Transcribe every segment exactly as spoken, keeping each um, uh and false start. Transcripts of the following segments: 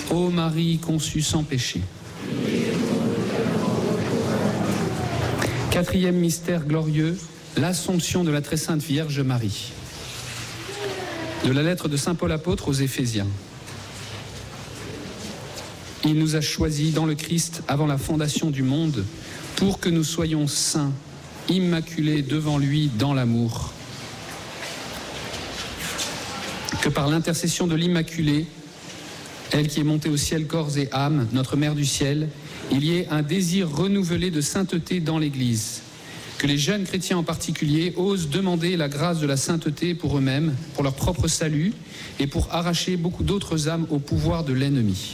Ô Marie conçue sans péché. Quatrième mystère glorieux, l'Assomption de la très sainte Vierge Marie. De la lettre de saint Paul apôtre aux Éphésiens. Il nous a choisis dans le Christ avant la fondation du monde pour que nous soyons saints, immaculés devant lui dans l'amour. Que par l'intercession de l'Immaculée, elle qui est montée au ciel corps et âme, notre Mère du ciel, il y ait un désir renouvelé de sainteté dans l'Église. Que les jeunes chrétiens en particulier osent demander la grâce de la sainteté pour eux-mêmes, pour leur propre salut et pour arracher beaucoup d'autres âmes au pouvoir de l'ennemi.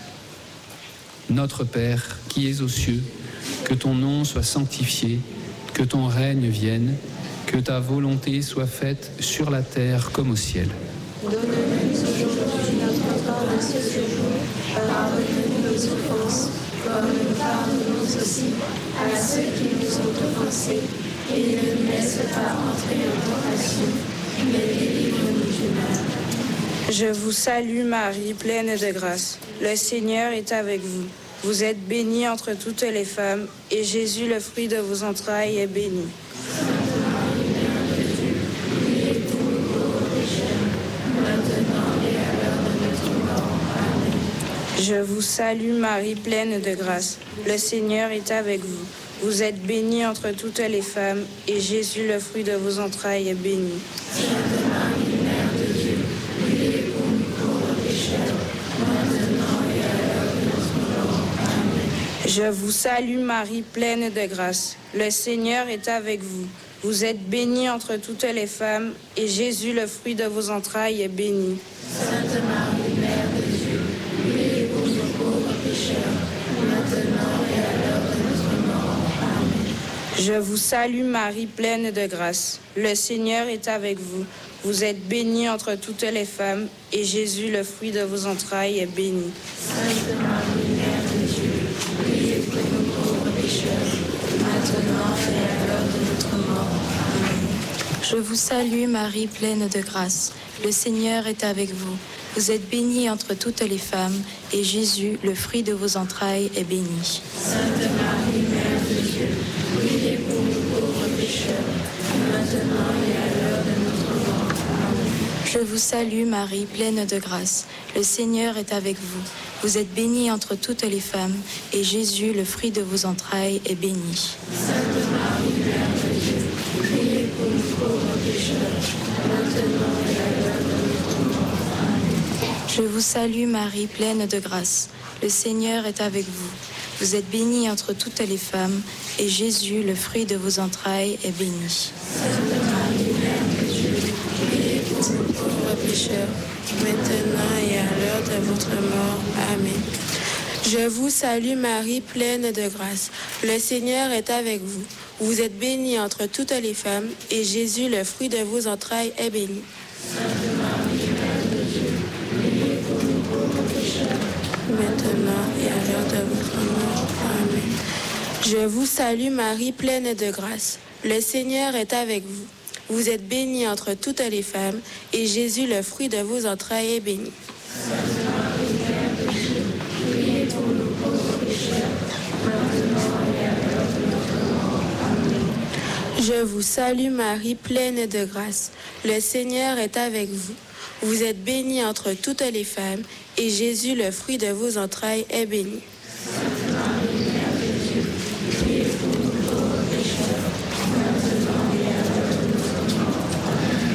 Notre Père, qui es aux cieux, que ton nom soit sanctifié, que ton règne vienne, que ta volonté soit faite sur la terre comme au ciel. Donne-nous aujourd'hui notre pain de ce jour, pardonne-nous nos offenses, comme nous pardonnons aussi à ceux qui nous ont offensés, et ne nous laisse pas entrer en tentation, mais délivre-nous du mal. Je vous salue Marie, pleine de grâce. Le Seigneur est avec vous. Vous êtes bénie entre toutes les femmes, et Jésus, le fruit de vos entrailles, est béni. Sainte Marie, Mère de Dieu, priez pour nous pauvres pécheurs, maintenant et à l'heure de notre mort. Amen. Je vous salue Marie, pleine de grâce. Le Seigneur est avec vous. Vous êtes bénie entre toutes les femmes, et Jésus, le fruit de vos entrailles, est béni. Sainte Marie, Mère de Dieu, priez pour nous pauvres pécheurs, maintenant et à l'heure de notre mort. Amen. Je vous salue Marie, pleine de grâce. Le Seigneur est avec vous. Vous êtes bénie entre toutes les femmes, et Jésus, le fruit de vos entrailles, est béni. Sainte Marie, Mère de Dieu, priez pour nous pauvres pécheurs, maintenant et à l'heure de notre mort. Amen. Je vous salue Marie, pleine de grâce. Le Seigneur est avec vous. Vous êtes bénie entre toutes les femmes, et Jésus, le fruit de vos entrailles, est béni. Sainte Marie, Mère de Dieu, priez pour nous pauvres pécheurs, maintenant et à l'heure de notre mort. Amen. Je vous salue Marie, pleine de grâce. Le Seigneur est avec vous. Vous êtes bénie entre toutes les femmes, et Jésus, le fruit de vos entrailles, est béni. Sainte Marie, Mère de Dieu, priez pour nous pauvres pécheurs, maintenant et à l'heure de notre mort. Amen. Je vous salue Marie, pleine de grâce. Le Seigneur est avec vous. Vous êtes bénie entre toutes les femmes, et Jésus, le fruit de vos entrailles, est béni. Sainte Marie, Mère de Dieu, priez pour nous pauvres pécheurs, maintenant et à l'heure de notre mort. Amen. Je vous salue Marie, pleine de grâce. Le Seigneur est avec vous. Vous êtes bénie entre toutes les femmes, et Jésus, le fruit de vos entrailles, est béni. Sainte Marie, Mère de Dieu, priez pour nous pauvres pécheurs, maintenant et à l'heure de votre mort. Amen. Je vous salue Marie, pleine de grâce. Le Seigneur est avec vous. Vous êtes bénie entre toutes les femmes, et Jésus, le fruit de vos entrailles, est béni. Sainte Marie, Mère de Dieu, priez pour nous pauvres pécheurs, maintenant et à l'heure de votre mort. Amen. Je vous salue Marie, pleine de grâce. Le Seigneur est avec vous. Vous êtes bénie entre toutes les femmes, et Jésus, le fruit de vos entrailles, est béni. Sainte Marie, Mère de Dieu, priez pour nous pauvres pécheurs, maintenant et à l'heure de notre mort. Amen. Je vous salue Marie, pleine de grâce. Le Seigneur est avec vous. Vous êtes bénie entre toutes les femmes, et Jésus, le fruit de vos entrailles, est béni. Sainte